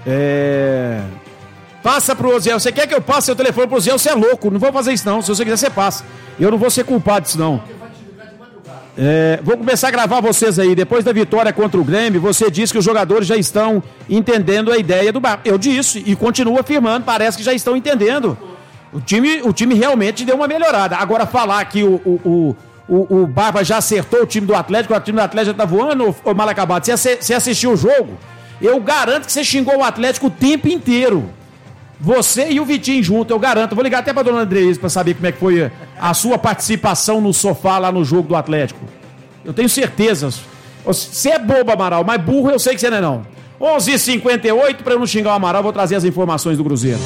Passa pro Oziel. Você quer que eu passe seu telefone pro Oziel? Você é louco, não vou fazer isso não. Se você quiser, você passa. Eu não vou ser culpado disso não. Vou começar a gravar vocês aí. Depois da vitória contra o Grêmio, você disse que os jogadores já estão entendendo a ideia do Barba. Eu disse e continuo afirmando, parece que já estão entendendo. O time realmente deu uma melhorada. Agora falar que o Barba já acertou o time do Atlético já tá voando, ou mal acabado. Você assistiu o jogo, eu garanto que você xingou o Atlético o tempo inteiro. Você e o Vitinho junto, eu garanto. Vou ligar até pra dona Andreis pra saber como é que foi a sua participação no sofá lá no jogo do Atlético. Eu tenho certeza. Você é bobo, Amaral, mas burro eu sei que você não é não. 11h58, pra eu não xingar o Amaral, vou trazer as informações do Cruzeiro.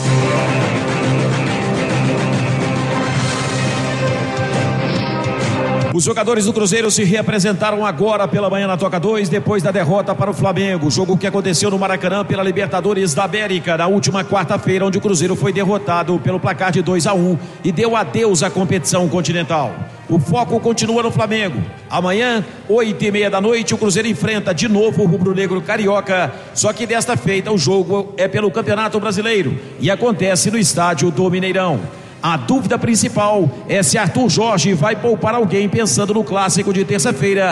Os jogadores do Cruzeiro se reapresentaram agora pela manhã na Toca 2, depois da derrota para o Flamengo. Jogo que aconteceu no Maracanã pela Libertadores da América, na última quarta-feira, onde o Cruzeiro foi derrotado pelo placar de 2-1 e deu adeus à competição continental. O foco continua no Flamengo. Amanhã, 8h30 da noite, o Cruzeiro enfrenta de novo o rubro-negro carioca, só que desta feita o jogo é pelo Campeonato Brasileiro e acontece no estádio do Mineirão. A dúvida principal é se Arthur Jorge vai poupar alguém pensando no clássico de terça-feira,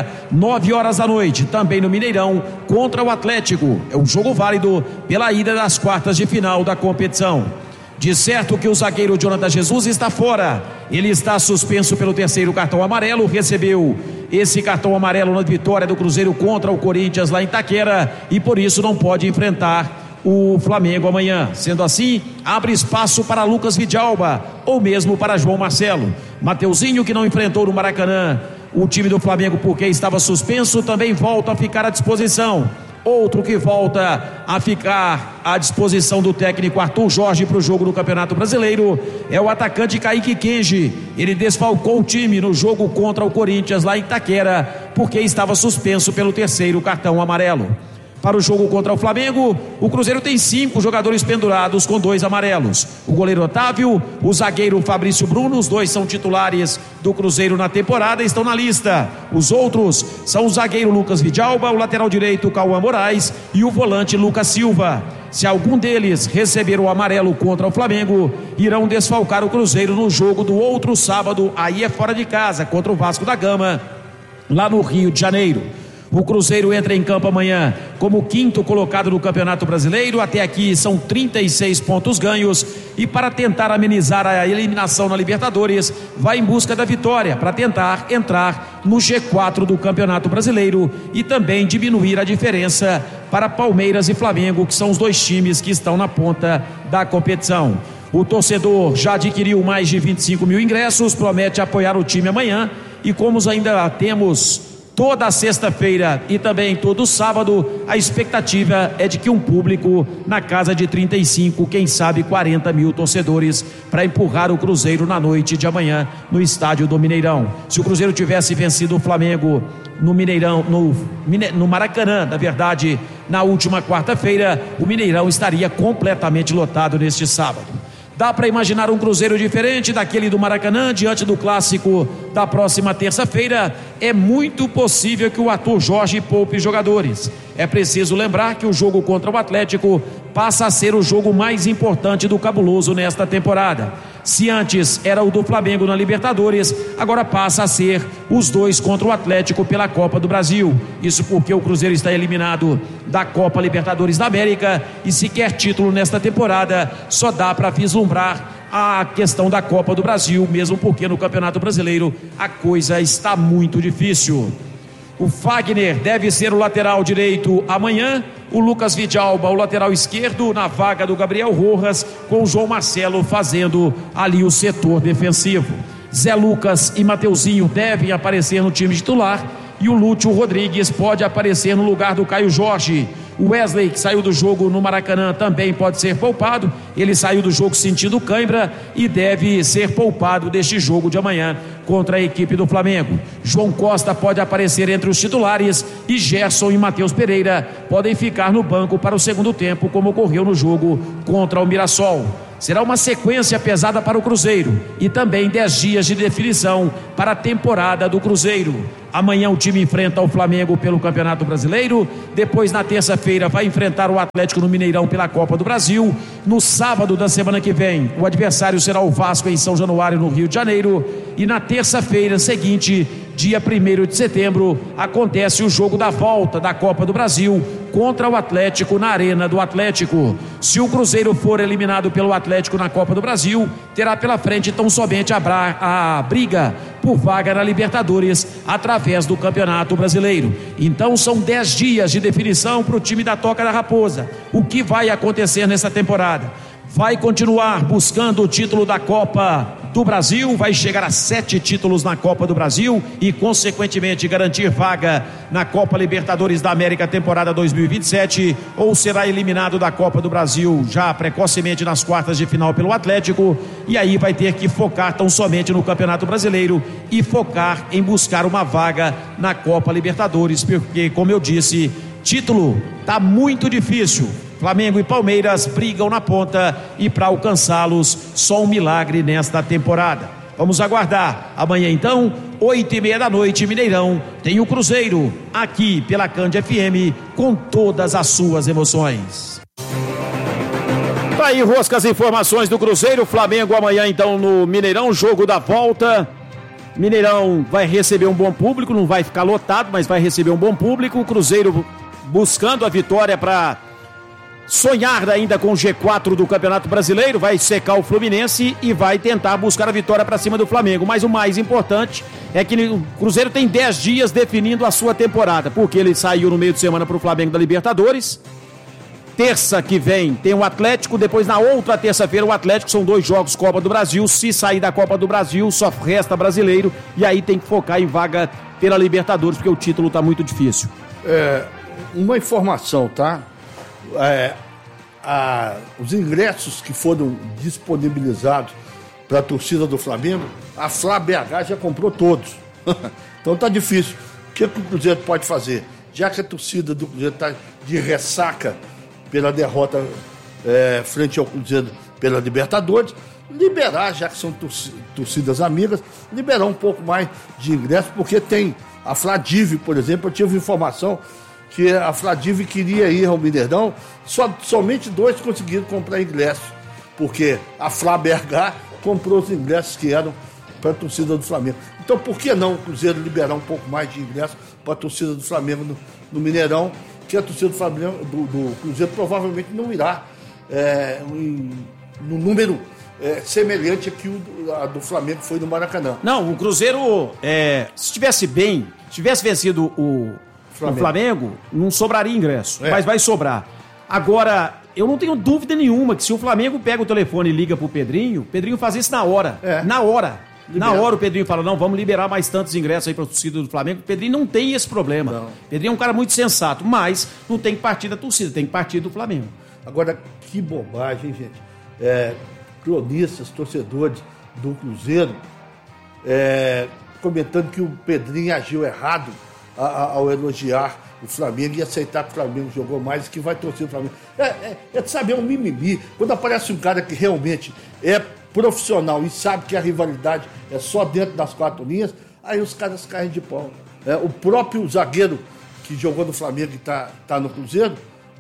9h da noite, também no Mineirão, contra o Atlético. É um jogo válido pela ida das quartas de final da competição. De certo que o zagueiro Jonathan Jesus está fora. Ele está suspenso pelo terceiro cartão amarelo, recebeu esse cartão amarelo na vitória do Cruzeiro contra o Corinthians lá em Itaquera e por isso não pode enfrentar o Flamengo amanhã. Sendo assim, abre espaço para Lucas Vidalba ou mesmo para João Marcelo. Mateuzinho, que não enfrentou no Maracanã o time do Flamengo porque estava suspenso, também volta a ficar à disposição. Outro que volta a ficar à disposição do técnico Arthur Jorge para o jogo do Campeonato Brasileiro é o atacante Kaique Kenji. Ele desfalcou o time no jogo contra o Corinthians lá em Itaquera porque estava suspenso pelo terceiro cartão amarelo. Para o jogo contra o Flamengo, o Cruzeiro tem 5 jogadores pendurados com 2 amarelos. O goleiro Otávio, o zagueiro Fabrício Bruno, os 2 são titulares do Cruzeiro na temporada e estão na lista. Os outros são o zagueiro Lucas Vidalba, o lateral direito Cauã Moraes e o volante Lucas Silva. Se algum deles receber o amarelo contra o Flamengo, irão desfalcar o Cruzeiro no jogo do outro sábado, aí é fora de casa, contra o Vasco da Gama, lá no Rio de Janeiro. O Cruzeiro entra em campo amanhã como 5º colocado no Campeonato Brasileiro. Até aqui são 36 pontos ganhos e para tentar amenizar a eliminação na Libertadores, vai em busca da vitória para tentar entrar no G4 do Campeonato Brasileiro e também diminuir a diferença para Palmeiras e Flamengo, que são os 2 times que estão na ponta da competição. O torcedor já adquiriu mais de 25 mil ingressos, promete apoiar o time amanhã e como ainda temos toda a sexta-feira e também todo sábado, a expectativa é de que um público na casa de 35, quem sabe 40 mil torcedores para empurrar o Cruzeiro na noite de amanhã no estádio do Mineirão. Se o Cruzeiro tivesse vencido o Flamengo no Mineirão, no Maracanã, na verdade, na última quarta-feira, o Mineirão estaria completamente lotado neste sábado. Dá para imaginar um Cruzeiro diferente daquele do Maracanã diante do clássico da próxima terça-feira? É muito possível que o Arthur Jorge poupe jogadores. É preciso lembrar que o jogo contra o Atlético passa a ser o jogo mais importante do Cabuloso nesta temporada. Se antes era o do Flamengo na Libertadores, agora passa a ser os 2 contra o Atlético pela Copa do Brasil. Isso porque o Cruzeiro está eliminado da Copa Libertadores da América e se quer título nesta temporada, só dá para vislumbrar a questão da Copa do Brasil, mesmo porque no Campeonato Brasileiro a coisa está muito difícil. O Fagner deve ser o lateral direito amanhã, o Lucas Vidalba o lateral esquerdo na vaga do Gabriel Rojas, com o João Marcelo fazendo ali o setor defensivo. Zé Lucas e Mateuzinho devem aparecer no time titular e o Lúcio Rodrigues pode aparecer no lugar do Caio Jorge. O Wesley, que saiu do jogo no Maracanã, também pode ser poupado. Ele saiu do jogo sentindo cãibra e deve ser poupado deste jogo de amanhã contra a equipe do Flamengo. João Costa pode aparecer entre os titulares e Gerson e Matheus Pereira podem ficar no banco para o segundo tempo, como ocorreu no jogo contra o Mirassol. Será uma sequência pesada para o Cruzeiro e também 10 dias de definição para a temporada do Cruzeiro. Amanhã o time enfrenta o Flamengo pelo Campeonato Brasileiro. Depois, na terça-feira, vai enfrentar o Atlético no Mineirão pela Copa do Brasil. No sábado da semana que vem, o adversário será o Vasco em São Januário, no Rio de Janeiro. E na terça-feira seguinte, dia 1º de setembro, acontece o jogo da volta da Copa do Brasil contra o Atlético na Arena do Atlético. Se o Cruzeiro for eliminado pelo Atlético na Copa do Brasil, terá pela frente então somente a briga por vaga na Libertadores através do Campeonato Brasileiro. Então são 10 dias de definição para o time da Toca da Raposa. O que vai acontecer nessa temporada? Vai continuar buscando o título da Copa do Brasil, vai chegar a 7 títulos na Copa do Brasil e, consequentemente, garantir vaga na Copa Libertadores da América temporada 2027, ou será eliminado da Copa do Brasil já precocemente nas quartas de final pelo Atlético, e aí vai ter que focar tão somente no Campeonato Brasileiro e focar em buscar uma vaga na Copa Libertadores, porque, como eu disse, título tá muito difícil. Flamengo e Palmeiras brigam na ponta e para alcançá-los só um milagre nesta temporada. Vamos aguardar. Amanhã então, 8h30 da noite, Mineirão, tem o Cruzeiro aqui pela Cand FM com todas as suas emoções. Tá aí, Rosca, as informações do Cruzeiro. Flamengo amanhã então no Mineirão, jogo da volta. Mineirão vai receber um bom público, não vai ficar lotado, mas vai receber um bom público. O Cruzeiro buscando a vitória para sonhar ainda com o G4 do Campeonato Brasileiro, vai secar o Fluminense e vai tentar buscar a vitória para cima do Flamengo. Mas o mais importante é que o Cruzeiro tem 10 dias definindo a sua temporada, porque ele saiu no meio de semana para o Flamengo da Libertadores. Terça que vem tem o Atlético, depois na outra terça-feira o Atlético, são 2 jogos Copa do Brasil. Se sair da Copa do Brasil só resta brasileiro, e aí tem que focar em vaga pela Libertadores, porque o título está muito difícil. Uma informação, tá? Os ingressos que foram disponibilizados para a torcida do Flamengo, a Flá BH já comprou todos. Então tá difícil. O que o Cruzeiro pode fazer? Já que a torcida do Cruzeiro está de ressaca pela derrota frente ao Cruzeiro pela Libertadores, liberar, já que são torcidas amigas, liberar um pouco mais de ingressos, porque tem a Fladive, por exemplo. Eu tive informação que a Fladive queria ir ao Mineirão, somente 2 conseguiram comprar ingressos, porque a Flá BH comprou os ingressos que eram para a torcida do Flamengo. Então, por que não o Cruzeiro liberar um pouco mais de ingressos para a torcida do Flamengo no Mineirão, que a torcida do Flamengo, do Cruzeiro provavelmente não irá no número semelhante a que a do Flamengo foi no Maracanã. Não, o Cruzeiro, se tivesse vencido o Flamengo, não sobraria ingresso, mas vai sobrar. Agora, eu não tenho dúvida nenhuma que se o Flamengo pega o telefone e liga pro Pedrinho, o Pedrinho faz isso na hora. Na hora o Pedrinho fala, não, vamos liberar mais tantos ingressos aí pra torcida do Flamengo. O Pedrinho não tem esse problema. Não. O Pedrinho é um cara muito sensato, mas não tem que partir da torcida, tem que partir do Flamengo. Agora, que bobagem, gente. Cronistas, torcedores do Cruzeiro, comentando que o Pedrinho agiu errado ao elogiar o Flamengo e aceitar que o Flamengo jogou mais e que vai torcer o Flamengo. De saber, um mimimi. Quando aparece um cara que realmente é profissional e sabe que a rivalidade é só dentro das 4 linhas, aí os caras caem de pau. O próprio zagueiro que jogou no Flamengo e tá no Cruzeiro,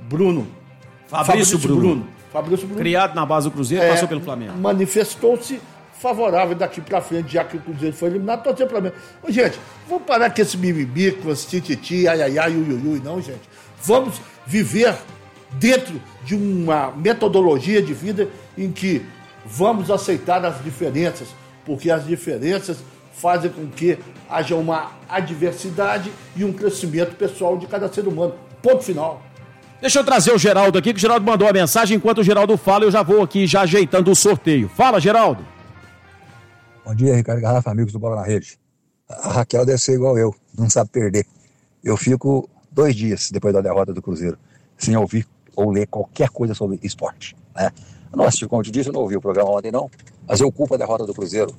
Fabrício Bruno. Criado na base do Cruzeiro, passou pelo Flamengo. Manifestou-se favorável daqui pra frente, já que o Cruzeiro foi eliminado, torcer pra mim. Gente, vamos parar com esse mimimi, com esse tititi, ai, ui, não, gente. Vamos viver dentro de uma metodologia de vida em que vamos aceitar as diferenças, porque as diferenças fazem com que haja uma adversidade e um crescimento pessoal de cada ser humano. Ponto final. Deixa eu trazer o Geraldo aqui, que o Geraldo mandou a mensagem. Enquanto o Geraldo fala, eu já vou aqui já ajeitando o sorteio. Fala, Geraldo. Bom dia, Ricardo Garrafa, amigos do Bola na Rede. A Raquel deve ser igual eu, não sabe perder. Eu fico 2 dias depois da derrota do Cruzeiro, sem ouvir ou ler qualquer coisa sobre esporte, né? Eu não assisti, como eu te disse, eu não ouvi o programa ontem não, mas eu culpo a derrota do Cruzeiro,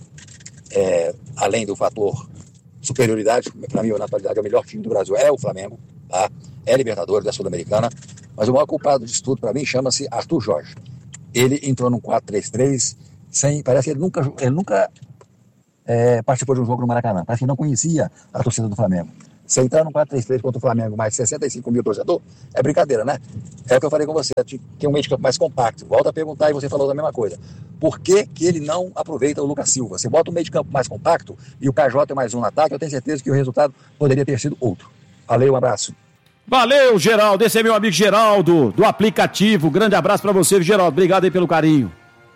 além do fator superioridade. Para mim, na atualidade, é o melhor time do Brasil, é o Flamengo, tá? É Libertadores, da Sul-Americana, mas o maior culpado disso tudo, para mim, chama-se Arthur Jorge. ele entrou num 4-3-3, parece que ele nunca participou de um jogo no Maracanã, parece que não conhecia a torcida do Flamengo. Você entrar num 4-3-3 contra o Flamengo, mais 65 mil torcedores, é brincadeira, né? É o que eu falei com você, tem um meio de campo mais compacto. Volto a perguntar e você falou da mesma coisa. Por que ele não aproveita o Lucas Silva? Você bota um meio de campo mais compacto e o KJ é mais um no ataque, eu tenho certeza que o resultado poderia ter sido outro. Valeu, um abraço. Valeu, Geraldo. Esse é meu amigo Geraldo, do aplicativo. Grande abraço pra você, Geraldo. Obrigado aí pelo carinho.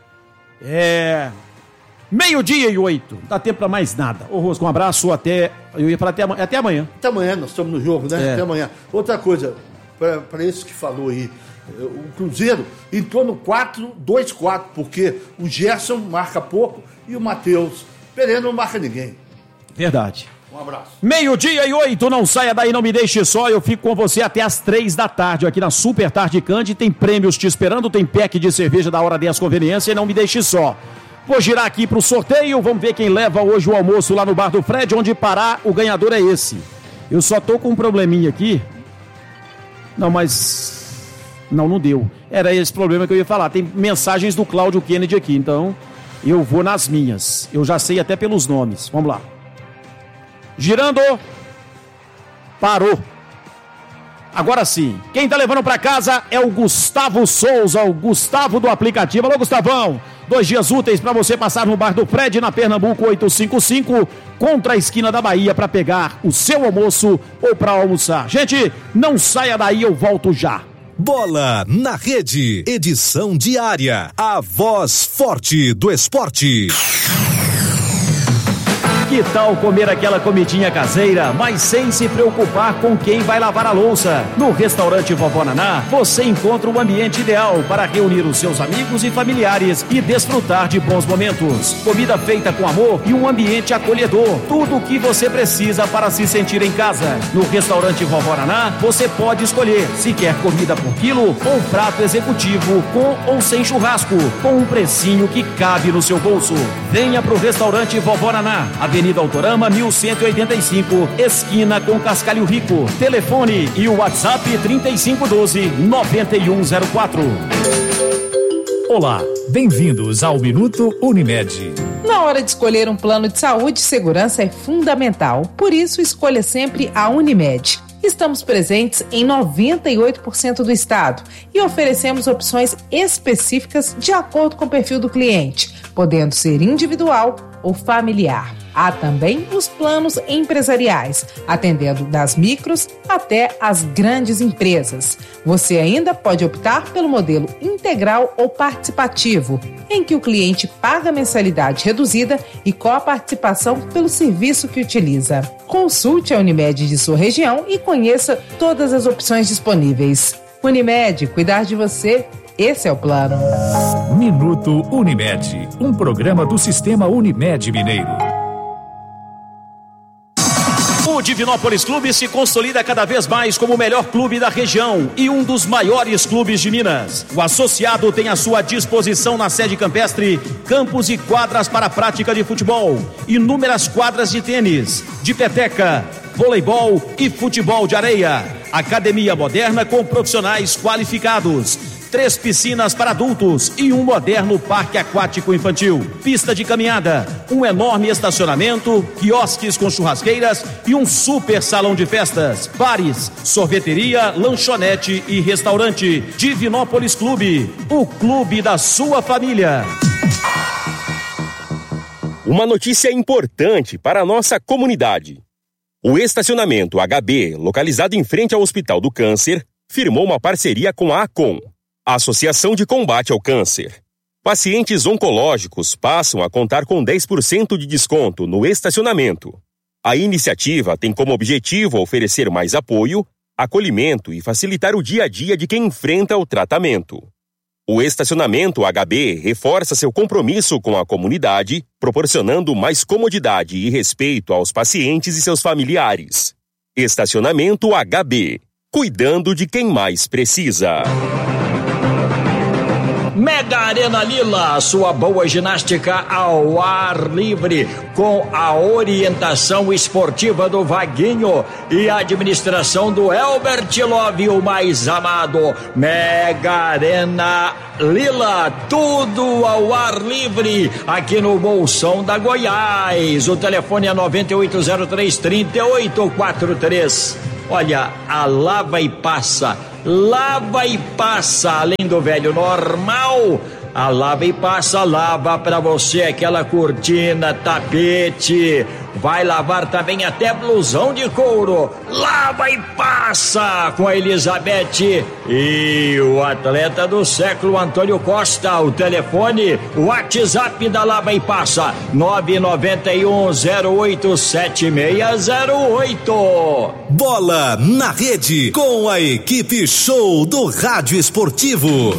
12:08. Não dá tempo pra mais nada. Ô, Rosco, um abraço eu ia falar até amanhã. Até amanhã, nós estamos no jogo, né? Até amanhã. Outra coisa, para esse que falou aí, o Cruzeiro entrou no 4-2-4, porque o Gerson marca pouco e o Matheus Pereira não marca ninguém. Verdade. Um abraço. 12:08, não saia daí, não me deixe só, eu fico com você até as 3 da tarde, aqui na Super Tarde Cande, tem prêmios te esperando, tem pack de cerveja da Hora 10 Conveniência e não me deixe só. Vou girar aqui pro sorteio, vamos ver quem leva hoje o almoço lá no Bar do Fred, onde parar, o ganhador é esse. Eu só tô com um probleminha aqui. Não deu. Era esse problema que eu ia falar, tem mensagens do Cláudio Kennedy aqui, então eu vou nas minhas. Eu já sei até pelos nomes, vamos lá. Girando. Parou. Agora sim, quem tá levando pra casa é o Gustavo Souza, o Gustavo do aplicativo. Alô, Gustavão, 2 dias úteis pra você passar no Bar do Fred, na Pernambuco 855, contra a esquina da Bahia, pra pegar o seu almoço ou pra almoçar. Gente, não saia daí, eu volto já. Bola na Rede, edição diária, a voz forte do esporte. Que tal comer aquela comidinha caseira, mas sem se preocupar com quem vai lavar a louça? No restaurante Vovó Naná, você encontra o ambiente ideal para reunir os seus amigos e familiares e desfrutar de bons momentos. Comida feita com amor e um ambiente acolhedor. Tudo o que você precisa para se sentir em casa. No restaurante Vovó Naná, você pode escolher se quer comida por quilo ou prato executivo com ou sem churrasco, com um precinho que cabe no seu bolso. Venha pro restaurante Vovó Naná, Avenida Autorama 1185, esquina com Cascalho Rico. Telefone e o WhatsApp 3512-9104. Olá, bem-vindos ao Minuto Unimed. Na hora de escolher um plano de saúde, segurança é fundamental. Por isso, escolha sempre a Unimed. Estamos presentes em 98% do estado e oferecemos opções específicas de acordo com o perfil do cliente, podendo ser individual ou familiar. Há também os planos empresariais, atendendo das micros até as grandes empresas. Você ainda pode optar pelo modelo integral ou participativo, em que o cliente paga mensalidade reduzida e coparticipação pelo serviço que utiliza. Consulte a Unimed de sua região e conheça todas as opções disponíveis. Unimed, cuidar de você, esse é o plano. Minuto Unimed, um programa do Sistema Unimed Mineiro. O Divinópolis Clube se consolida cada vez mais como o melhor clube da região e um dos maiores clubes de Minas. O associado tem à sua disposição na sede campestre campos e quadras para a prática de futebol, inúmeras quadras de tênis, de peteca, voleibol e futebol de areia. Academia moderna com profissionais qualificados. 3 piscinas para adultos e um moderno parque aquático infantil, pista de caminhada, um enorme estacionamento, quiosques com churrasqueiras e um super salão de festas, bares, sorveteria, lanchonete e restaurante. Divinópolis Clube, o clube da sua família. Uma notícia importante para a nossa comunidade. O estacionamento HB, localizado em frente ao Hospital do Câncer, firmou uma parceria com a ACOM, a Associação de Combate ao Câncer. Pacientes oncológicos passam a contar com 10% de desconto no estacionamento. A iniciativa tem como objetivo oferecer mais apoio, acolhimento e facilitar o dia a dia de quem enfrenta o tratamento. O estacionamento HB reforça seu compromisso com a comunidade, proporcionando mais comodidade e respeito aos pacientes e seus familiares. Estacionamento HB, cuidando de quem mais precisa. Mega Arena Lila, sua boa ginástica ao ar livre, com a orientação esportiva do Vaguinho e a administração do Elbert Love, o mais amado. Mega Arena Lila, tudo ao ar livre, aqui no Bolsão da Goiás. O telefone é 9803-3843. Olha, a Lava e Passa, além do velho normal, a Lava e Passa lava pra você aquela cortina, tapete, vai lavar também até blusão de couro. Lava e Passa com a Elizabeth e o atleta do século Antônio Costa. O telefone, o WhatsApp da Lava e Passa, 991087608. Bola na Rede, com a equipe show do Rádio Esportivo.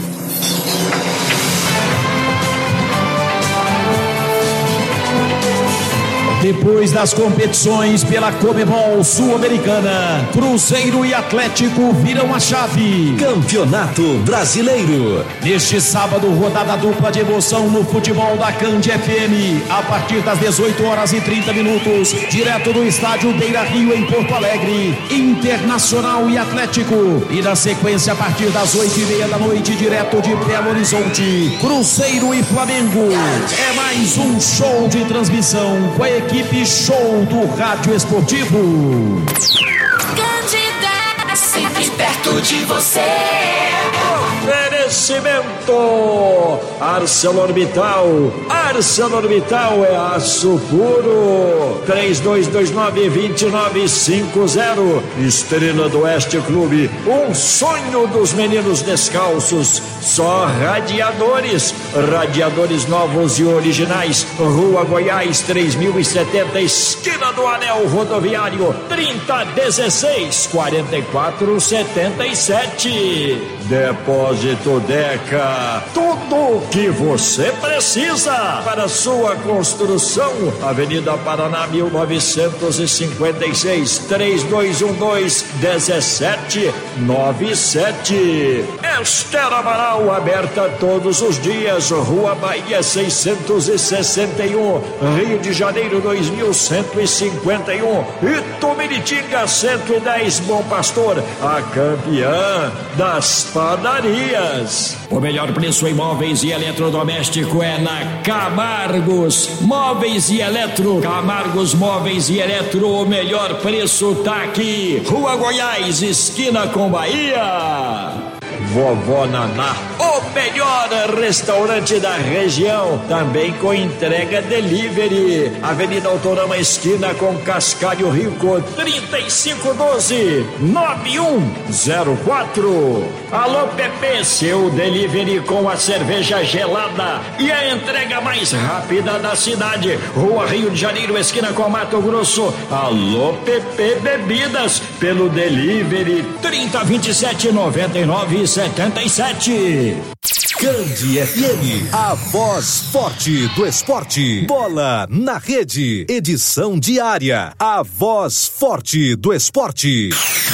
Depois das competições pela Comebol Sul-Americana, Cruzeiro e Atlético viram a chave. Campeonato Brasileiro. Neste sábado, rodada dupla de emoção no futebol da Cand FM, a partir das 18h30, direto do estádio Beira Rio, em Porto Alegre, Internacional e Atlético. E na sequência, a partir das 20h30, direto de Belo Horizonte, Cruzeiro e Flamengo. É mais um show de transmissão com a equipe show do Rádio Esportivo. Candida, sempre perto de você. Oferecimento ArcelorMittal é aço puro. 3229-2950. Estrela do Oeste Clube, um sonho dos meninos descalços. Só radiadores novos e originais. Rua Goiás 3070, esquina do Anel Rodoviário, 3016-4477. Depósito Deca, tudo o que você precisa para sua construção. Avenida Paraná 1956, 3212-1797. Esther Amaral, aberta todos os dias. Rua Bahia 661, Rio de Janeiro 2151. Itumiritinga 110, Bom Pastor, a campeã das padarias. O melhor preço em móveis e eletrodoméstico é na Camargos Móveis e Eletro. Camargos Móveis e Eletro, o melhor preço tá aqui. Rua Goiás, esquina com Bahia. Vovó Naná, o melhor restaurante da região, também com entrega delivery. Avenida Autorama, esquina com Cascalho Rico, 3512-9104. Alô Pepe, seu delivery com a cerveja gelada e a entrega mais rápida da cidade. Rua Rio de Janeiro, esquina com Mato Grosso. Alô Pepe Bebidas, pelo delivery 3027-9977. Cand FM, a voz forte do esporte. Bola na Rede, edição diária. A voz forte do esporte.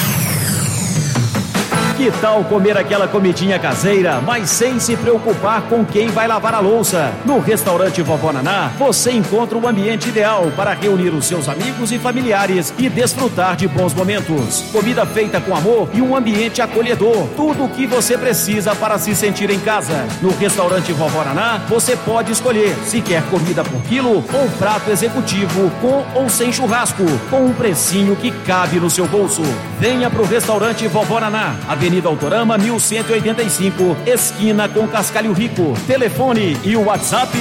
Que tal comer aquela comidinha caseira, mas sem se preocupar com quem vai lavar a louça? No restaurante Vovó Naná, você encontra o ambiente ideal para reunir os seus amigos e familiares e desfrutar de bons momentos. Comida feita com amor e um ambiente acolhedor. Tudo o que você precisa para se sentir em casa. No restaurante Vovó Naná, você pode escolher se quer comida por quilo ou prato executivo com ou sem churrasco, com um precinho que cabe no seu bolso. Venha pro restaurante Vovó Naná, Avenida Autorama 1185, esquina com Cascalho Rico. Telefone e o WhatsApp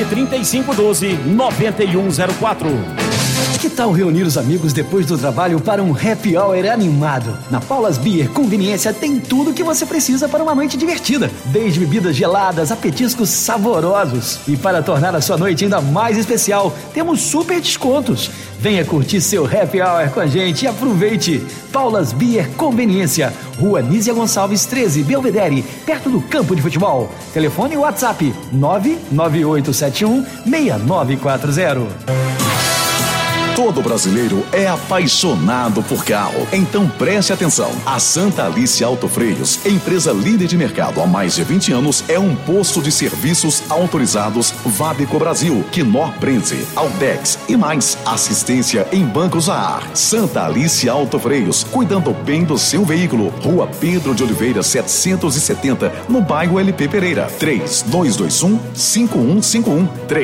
3512-9104. Que tal reunir os amigos depois do trabalho para um happy hour animado? Na Paulas Beer Conveniência tem tudo o que você precisa para uma noite divertida, desde bebidas geladas a petiscos saborosos. E para tornar a sua noite ainda mais especial, temos super descontos. Venha curtir seu happy hour com a gente e aproveite. Paulas Beer Conveniência, Rua Nízia Gonçalves 13, Belvedere, perto do campo de futebol. Telefone e WhatsApp 99871-6940. Todo brasileiro é apaixonado por carro. Então preste atenção. A Santa Alice Autofreios, empresa líder de mercado há mais de 20 anos, é um posto de serviços autorizados Vabeco Brasil, Knorr Brenze, Aldex e mais. Assistência em bancos a ar. Santa Alice Autofreios, cuidando bem do seu veículo. Rua Pedro de Oliveira 770, no bairro LP Pereira. 3221-5151.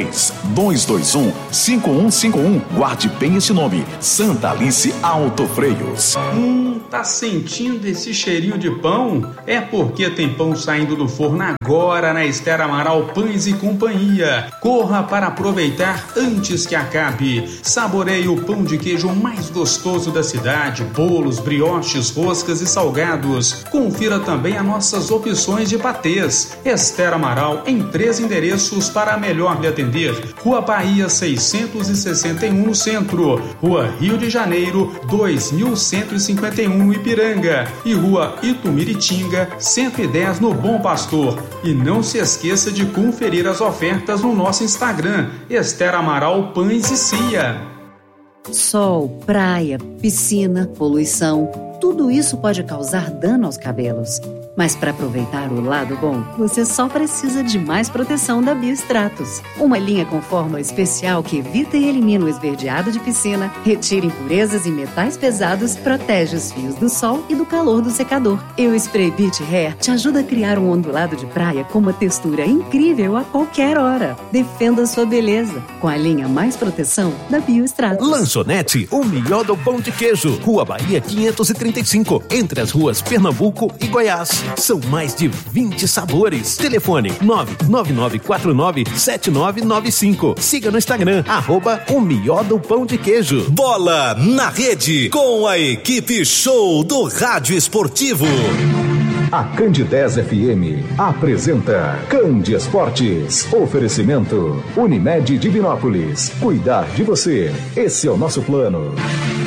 3221-5151. Guarde bem este nome. Santa Alice Autofreios. Tá sentindo esse cheirinho de pão? É porque tem pão saindo do forno agora na Esther Amaral Pães e Companhia. Corra para aproveitar antes que acabe. Saboreie o pão de queijo mais gostoso da cidade, bolos, brioches, roscas e salgados. Confira também as nossas opções de patês. Esther Amaral em 3 endereços para melhor lhe atender. Rua Bahia 661 no centro, Rua Rio de Janeiro 2151 Ipiranga e Rua Itumiritinga 110 no Bom Pastor. E não se esqueça de conferir as ofertas no nosso Instagram, Esther Amaral Pães e Cia. Sol, praia, piscina, poluição, tudo isso pode causar dano aos cabelos. Mas para aproveitar o lado bom, você só precisa de mais proteção da Biostratos. Uma linha com fórmula especial que evita e elimina o esverdeado de piscina, retira impurezas e metais pesados, protege os fios do sol e do calor do secador. E o Spray Beach Hair te ajuda a criar um ondulado de praia com uma textura incrível a qualquer hora. Defenda sua beleza com a linha mais proteção da Biostratos. Lanchonete, o melhor do pão de queijo. Rua Bahia 535, entre as ruas Pernambuco e Goiás. São mais de 20 sabores. Telefone 99949-7995. Siga no Instagram, @o melhor do pão de queijo. Bola na Rede, com a equipe show do Rádio Esportivo. A Candidez FM apresenta Candi Esportes. Oferecimento Unimed Divinópolis. Cuidar de você. Esse é o nosso plano.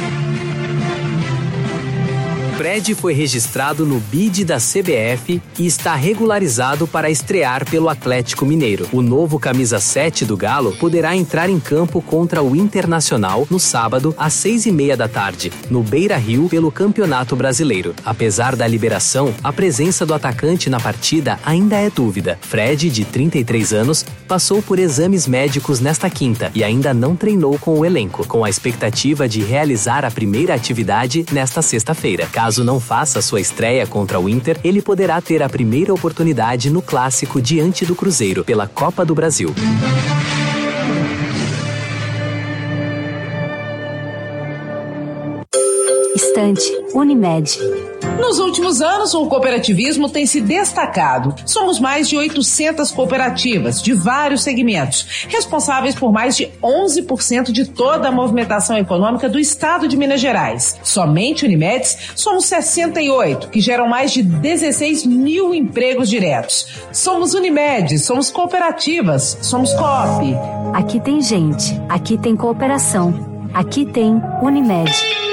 Fred foi registrado no BID da CBF e está regularizado para estrear pelo Atlético Mineiro. O novo camisa 7 do Galo poderá entrar em campo contra o Internacional no sábado às 6:30 da tarde, no Beira-Rio, pelo Campeonato Brasileiro. Apesar da liberação, a presença do atacante na partida ainda é dúvida. Fred, de 33 anos, passou por exames médicos nesta quinta e ainda não treinou com o elenco, com a expectativa de realizar a primeira atividade nesta sexta-feira. Caso não faça sua estreia contra o Inter, ele poderá ter a primeira oportunidade no Clássico diante do Cruzeiro, pela Copa do Brasil. Estante Unimed. Nos últimos anos, o cooperativismo tem se destacado. Somos mais de 800 cooperativas de vários segmentos, responsáveis por mais de 11% de toda a movimentação econômica do estado de Minas Gerais. Somente Unimedes, somos 68, que geram mais de 16 mil empregos diretos. Somos Unimed, somos cooperativas, somos Coop. Aqui tem gente, aqui tem cooperação, aqui tem Unimed.